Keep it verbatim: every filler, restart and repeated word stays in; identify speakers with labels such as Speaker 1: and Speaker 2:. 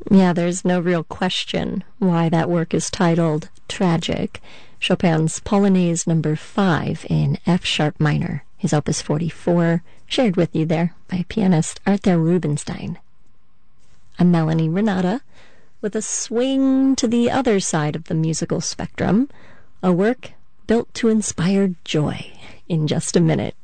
Speaker 1: Yeah, there's no real question why that work is titled Tragic. Chopin's Polonaise number five in F sharp minor, his opus forty-four, shared with you there by pianist Arthur Rubinstein. I'm Melanie Renata with a swing to the other side of the musical spectrum, a work built to inspire joy in just a minute.